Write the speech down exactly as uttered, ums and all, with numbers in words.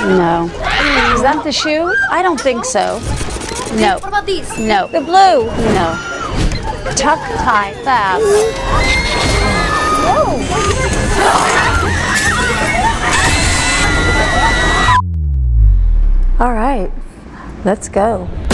No. Is that the shoe? I don't think so. No. What about these? No. The blue. No. Tuck, tie, fab. Whoa. All right, let's go.